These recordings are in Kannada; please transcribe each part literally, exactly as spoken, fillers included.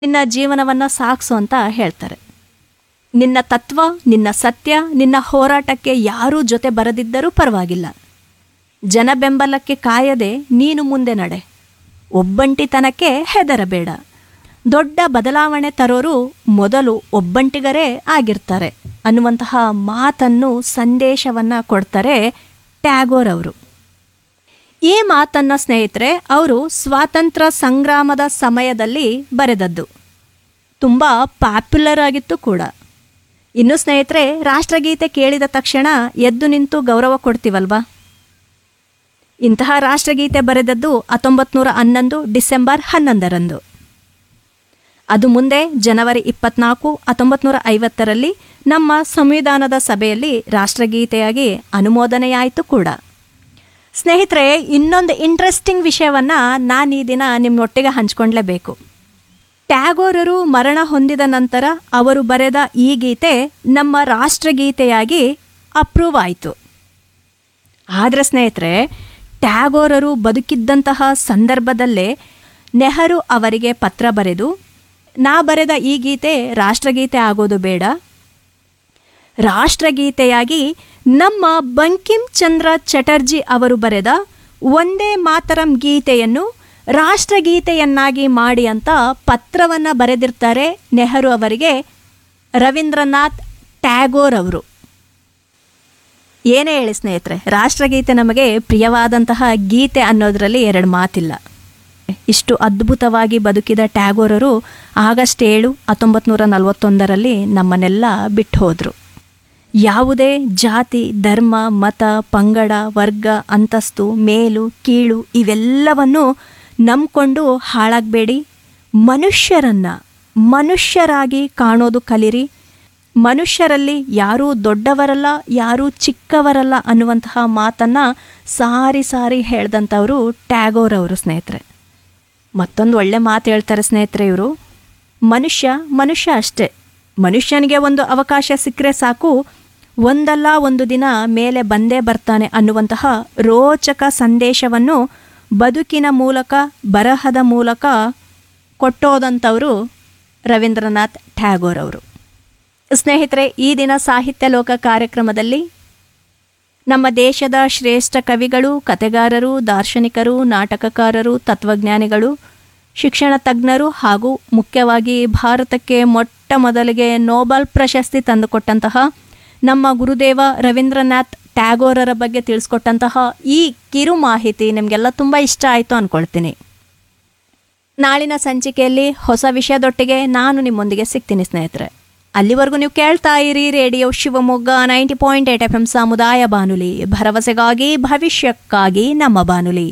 ನಿನ್ನ ಜೀವನವನ್ನು ಸಾಗಿಸು ಅಂತ ಹೇಳ್ತಾರೆ. ನಿನ್ನ ತತ್ವ, ನಿನ್ನ ಸತ್ಯ, ನಿನ್ನ ಹೋರಾಟಕ್ಕೆ ಯಾರೂ ಜೊತೆ ಬರದಿದ್ದರೂ ಪರವಾಗಿಲ್ಲ. ಜನ ಬೆಂಬಲಕ್ಕೆ ಕಾಯದೆ ನೀನು ಮುಂದೆ ನಡೆ. ಒಬ್ಬಂಟಿತನಕ್ಕೆ ಹೆದರಬೇಡ. ದೊಡ್ಡ ಬದಲಾವಣೆ ತರೋರು ಮೊದಲು ಒಬ್ಬಂಟಿಗರೇ ಆಗಿರ್ತಾರೆ ಅನ್ನುವಂತಹ ಮಾತನ್ನು, ಸಂದೇಶವನ್ನು ಕೊಡ್ತಾರೆ ಟ್ಯಾಗೋರ್ ಅವರು. ಈ ಮಾತನ್ನು ಸ್ನೇಹಿತರೆ ಅವರು ಸ್ವಾತಂತ್ರ್ಯ ಸಂಗ್ರಾಮದ ಸಮಯದಲ್ಲಿ ಬರೆದದ್ದು. ತುಂಬ ಪಾಪ್ಯುಲರ್ ಆಗಿತ್ತು ಕೂಡ. ಇನ್ನು ಸ್ನೇಹಿತರೆ, ರಾಷ್ಟ್ರಗೀತೆ ಕೇಳಿದ ತಕ್ಷಣ ಎದ್ದು ನಿಂತು ಗೌರವ ಕೊಡ್ತೀವಲ್ವಾ? ಇಂತಹ ರಾಷ್ಟ್ರಗೀತೆ ಬರೆದದ್ದು ಹತ್ತೊಂಬತ್ತು ನೂರ ಹನ್ನೊಂದು ಡಿಸೆಂಬರ್ ಹನ್ನೊಂದರಂದು. ಅದು ಮುಂದೆ ಜನವರಿ ಇಪ್ಪತ್ನಾಲ್ಕು ಹತ್ತೊಂಬತ್ತು ನೂರ ಐವತ್ತರಲ್ಲಿ ನಮ್ಮ ಸಂವಿಧಾನದ ಸಭೆಯಲ್ಲಿ ರಾಷ್ಟ್ರಗೀತೆಯಾಗಿ ಅನುಮೋದನೆಯಾಯಿತು ಕೂಡ. ಸ್ನೇಹಿತರೆ, ಇನ್ನೊಂದು ಇಂಟ್ರೆಸ್ಟಿಂಗ್ ವಿಷಯವನ್ನು ನಾನು ಈ ದಿನ ನಿಮ್ಮೊಟ್ಟಿಗೆ ಹಂಚ್ಕೊಳ್ಳೇಬೇಕು. ಟ್ಯಾಗೋರರು ಮರಣ ಹೊಂದಿದ ನಂತರ ಅವರು ಬರೆದ ಈ ಗೀತೆ ನಮ್ಮ ರಾಷ್ಟ್ರಗೀತೆಯಾಗಿ ಅಪ್ರೂವ್ ಆಯಿತು. ಆದರೆ ಸ್ನೇಹಿತರೆ, ಟ್ಯಾಗೋರರು ಬದುಕಿದ್ದಂತಹ ಸಂದರ್ಭದಲ್ಲೇ ನೆಹರು ಅವರಿಗೆ ಪತ್ರ ಬರೆದು, ನಾ ಬರೆದ ಈ ಗೀತೆ ರಾಷ್ಟ್ರಗೀತೆ ಆಗೋದು ಬೇಡ, ರಾಷ್ಟ್ರಗೀತೆಯಾಗಿ ನಮ್ಮ ಬಂಕಿಮ್ ಚಂದ್ರ ಚಟರ್ಜಿ ಅವರು ಬರೆದ ಒಂದೇ ಮಾತರಂ ಗೀತೆಯನ್ನು ರಾಷ್ಟ್ರಗೀತೆಯನ್ನಾಗಿ ಮಾಡಿ ಅಂತ ಪತ್ರವನ್ನು ಬರೆದಿರ್ತಾರೆ ನೆಹರು ಅವರಿಗೆ ರವೀಂದ್ರನಾಥ್ ಟ್ಯಾಗೋರ್ ಅವರು. ಏನೇ ಹೇಳಿ ಸ್ನೇಹಿತರೆ, ರಾಷ್ಟ್ರಗೀತೆ ನಮಗೆ ಪ್ರಿಯವಾದಂತಹ ಗೀತೆ ಅನ್ನೋದರಲ್ಲಿ ಎರಡು ಮಾತಿಲ್ಲ. ಇಷ್ಟು ಅದ್ಭುತವಾಗಿ ಬದುಕಿದ ಟ್ಯಾಗೋರರು ಆಗಸ್ಟ್ ಏಳು ಹತ್ತೊಂಬತ್ತು ನೂರ ನಲವತ್ತೊಂದರಲ್ಲಿ ನಮ್ಮನ್ನೆಲ್ಲ ಬಿಟ್ಟು ಹೋದರು. ಯಾವುದೇ ಜಾತಿ, ಧರ್ಮ, ಮತ, ಪಂಗಡ, ವರ್ಗ, ಅಂತಸ್ತು, ಮೇಲು, ಕೀಳು ಇವೆಲ್ಲವನ್ನು ನಂಬಿಕೊಂಡು ಹಾಳಾಗಬೇಡಿ. ಮನುಷ್ಯರನ್ನು ಮನುಷ್ಯರಾಗಿ ಕಾಣೋದು ಕಲಿರಿ. ಮನುಷ್ಯರಲ್ಲಿ ಯಾರೂ ದೊಡ್ಡವರಲ್ಲ, ಯಾರೂ ಚಿಕ್ಕವರಲ್ಲ ಅನ್ನುವಂತಹ ಮಾತನ್ನು ಸಾರಿ ಸಾರಿ ಹೇಳ್ದಂಥವರು ಟ್ಯಾಗೋರ್ ಅವರು ಸ್ನೇಹಿತರೆ. ಮತ್ತೊಂದು ಒಳ್ಳೆ ಮಾತು ಹೇಳ್ತಾರೆ ಸ್ನೇಹಿತರೆ ಇವರು. ಮನುಷ್ಯ ಮನುಷ್ಯ ಅಷ್ಟೇ. ಮನುಷ್ಯನಿಗೆ ಒಂದು ಅವಕಾಶ ಸಿಕ್ಕರೆ ಸಾಕು, ಒಂದಲ್ಲ ಒಂದು ದಿನ ಮೇಲೆ ಬಂದೇ ಬರ್ತಾನೆ ಅನ್ನುವಂತಹ ರೋಚಕ ಸಂದೇಶವನ್ನು ಬದುಕಿನ ಮೂಲಕ, ಬರಹದ ಮೂಲಕ ಕೊಟ್ಟೋದಂಥವರು ರವೀಂದ್ರನಾಥ್ ಟ್ಯಾಗೋರ್ ಅವರು. ಸ್ನೇಹಿತರೆ, ಈ ದಿನ ಸಾಹಿತ್ಯ ಲೋಕ ಕಾರ್ಯಕ್ರಮದಲ್ಲಿ ನಮ್ಮ ದೇಶದ ಶ್ರೇಷ್ಠ ಕವಿಗಳು, ಕತೆಗಾರರು, ದಾರ್ಶನಿಕರು, ನಾಟಕಕಾರರು, ತತ್ವಜ್ಞಾನಿಗಳು, ಶಿಕ್ಷಣ ತಜ್ಞರು ಹಾಗೂ ಮುಖ್ಯವಾಗಿ ಭಾರತಕ್ಕೆ ಮೊಟ್ಟ ಮೊದಲಿಗೆ ನೋಬೆಲ್ ಪ್ರಶಸ್ತಿ ತಂದುಕೊಟ್ಟಂತಹ ನಮ್ಮ ಗುರುದೇವ ರವೀಂದ್ರನಾಥ್ ಟ್ಯಾಗೋರರ ಬಗ್ಗೆ ತಿಳಿಸ್ಕೊಟ್ಟಂತಹ ಈ ಕಿರು ಮಾಹಿತಿ ನಿಮಗೆಲ್ಲ ತುಂಬ ಇಷ್ಟ ಆಯಿತು ಅಂದ್ಕೊಳ್ತೀನಿ. ನಾಳಿನ ಸಂಚಿಕೆಯಲ್ಲಿ ಹೊಸ ವಿಷಯದೊಟ್ಟಿಗೆ ನಾನು ನಿಮ್ಮೊಂದಿಗೆ ಸಿಗ್ತೀನಿ ಸ್ನೇಹಿತರೆ. ಅಲ್ಲಿವರೆಗೂ ನೀವು ಕೇಳ್ತಾ ಇರಿ radio Shivamogga ninety point eight F M ಸಮುದಾಯ ಬಾನುಲಿ, ಭರವಸೆಗಾಗಿ ಭವಿಷ್ಯಕ್ಕಾಗಿ ನಮ್ಮ ಬಾನುಲಿ.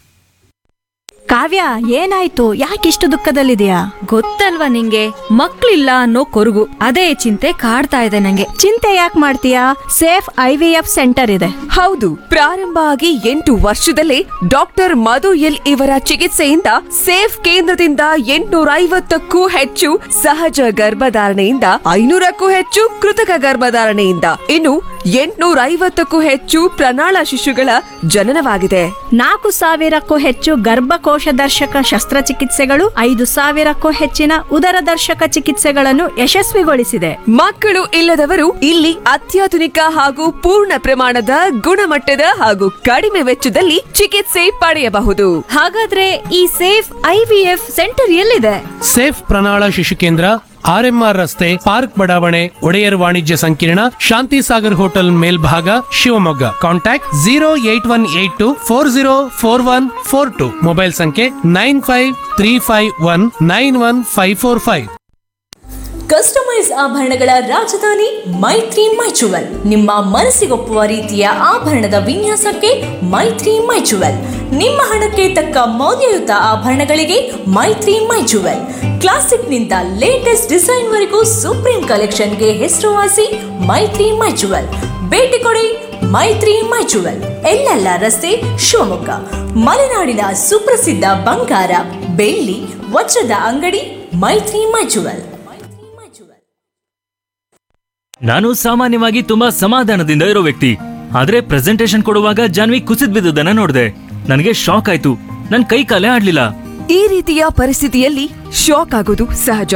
ಕಾವ್ಯ, ಏನಾಯ್ತು? ಯಾಕಿಷ್ಟು ದುಃಖದಲ್ಲಿದೆಯಾ? ಗೊತ್ತಲ್ವಾ ನಿಂಗೆ, ಮಕ್ಳಿಲ್ಲ ಅನ್ನೋ ಕೊರಗು, ಅದೇ ಚಿಂತೆ ಕಾಡ್ತಾ ಇದೆ ನಂಗೆ. ಚಿಂತೆ ಯಾಕೆ ಮಾಡ್ತೀಯಾ? Safe I V F centre ಇದೆ. ಹೌದು, ಪ್ರಾರಂಭ ಆಗಿ ಎಂಟು ವರ್ಷದಲ್ಲೇ ಡಾಕ್ಟರ್ ಮಧು ಎಲ್ ಇವರ ಚಿಕಿತ್ಸೆಯಿಂದ ಸೇಫ್ ಕೇಂದ್ರದಿಂದ ಎಂಟುನೂರ ಐವತ್ತಕ್ಕೂ ಹೆಚ್ಚು ಸಹಜ ಗರ್ಭಧಾರಣೆಯಿಂದ ಐನೂರಕ್ಕೂ ಹೆಚ್ಚು ಕೃತಕ ಗರ್ಭಧಾರಣೆಯಿಂದ ಇನ್ನು ಎಂಟುನೂರ ಐವತ್ತಕ್ಕೂ ಹೆಚ್ಚು ಪ್ರಣಾಳ ಶಿಶುಗಳ ಜನನವಾಗಿದೆ. ನಾಲ್ಕು ಸಾವಿರಕ್ಕೂ ಹೆಚ್ಚು ಗರ್ಭಕೋಶ ದರ್ಶಕ ಶಸ್ತ್ರಚಿಕಿತ್ಸೆಗಳು, ಐದು ಸಾವಿರಕ್ಕೂ ಹೆಚ್ಚಿನ ಉದರ ದರ್ಶಕ ಚಿಕಿತ್ಸೆಗಳನ್ನು ಯಶಸ್ವಿಗೊಳಿಸಿದೆ. ಮಕ್ಕಳು ಇಲ್ಲದವರು ಇಲ್ಲಿ ಅತ್ಯಾಧುನಿಕ ಹಾಗೂ ಪೂರ್ಣ ಪ್ರಮಾಣದ ಗುಣಮಟ್ಟದ ಹಾಗೂ ಕಡಿಮೆ ವೆಚ್ಚದಲ್ಲಿ ಚಿಕಿತ್ಸೆ ಪಡೆಯಬಹುದು. ಹಾಗಾದ್ರೆ ಈ safe I V F centre ಎಲ್ಲಿದೆ? ಸೇಫ್ ಪ್ರಣಾಳ ಶಿಶು ಕೇಂದ್ರ ಆರ್ ಎಂ ಆರ್ ರಸ್ತೆ, ಪಾರ್ಕ್ ಬಡಾವಣೆ, ಒಡೆಯರ್ ವಾಣಿಜ್ಯ ಸಂಕೀರ್ಣ, ಶಾಂತಿ ಸಾಗರ್ ಹೋಟೆಲ್ ಮೇಲ್ಭಾಗ, Shivamogga. Contact zero eight one eight to four zero four one four to. Mobile ಸಂಖ್ಯೆ nine five three five one nine one five four five. Customise ಆಭರಣಗಳ ರಾಜಧಾನಿ ಮೈತ್ರಿ ಮೈಚುವಲ್. ನಿಮ್ಮ ಮನಸ್ಸಿಗೊಪ್ಪುವ ರೀತಿಯ ಆಭರಣದ ವಿನ್ಯಾಸಕ್ಕೆ ಮೈತ್ರಿ ಮೈಚುವಲ್. ನಿಮ್ಮ ಹಣಕ್ಕೆ ತಕ್ಕ ಮೌಲ್ಯಯುತ ಆಭರಣಗಳಿಗೆ ಮೈತ್ರಿ ಮೈಚುವಲ್. ಕ್ಲಾಸಿಕ್ನಿಂದ ಲೇಟೆಸ್ಟ್ ಡಿಸೈನ್ ವರೆಗೂ ಸುಪ್ರೀಂ ಕಲೆಕ್ಷನ್ಗೆ ಹೆಸರುವಾಸಿ ಮೈತ್ರಿ ಮೈಚುವಲ್. ಭೇಟಿ ಕೊಡಿ ಮೈತ್ರಿ ಮೈಚುವಲ್, ಎಲ್ಲೆಲ್ಲ ರಸ್ತೆ, ಶಿವಮೊಗ್ಗ. ಮಲೆನಾಡಿನ ಸುಪ್ರಸಿದ್ಧ ಬಂಗಾರ, ಬೆಳ್ಳಿ, ವಜ್ರದ ಅಂಗಡಿ ಮೈತ್ರಿ ಮೈಚುವಲ್. ನಾನು ಸಾಮಾನ್ಯವಾಗಿ ತುಂಬಾ ಸಮಾಧಾನದಿಂದ ಇರೋ ವ್ಯಕ್ತಿ, ಆದ್ರೆ ಪ್ರೆಸೆಂಟೇಶನ್ ಕೊಡುವಾಗ ಜಾನ್ವಿ ಕುಸಿದ್ ಬಿದ್ದುದನ್ನ ನೋಡಿದೆ. ನನಗೆ ಶಾಕ್ ಆಯ್ತು. ನನ್ ಕೈ ಕಾಲೇ ಆಡ್ಲಿಲ್ಲ. ಈ ರೀತಿಯ ಪರಿಸ್ಥಿತಿಯಲ್ಲಿ ಶಾಕ್ ಆಗೋದು ಸಹಜ.